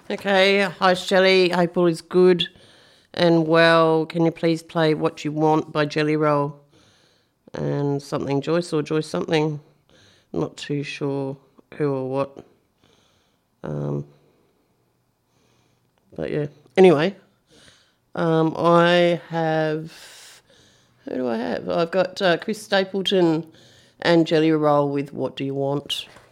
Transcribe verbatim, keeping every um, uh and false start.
Okay, hi Shelley. Hope all is good and well. Can you please play What You Want by Jelly Roll and something Joyce or Joyce something? Not too sure who or what. Um, but yeah. Anyway, um, I have. Who do I have? I've got uh, Chris Stapleton and Jelly Roll with What Do You Want?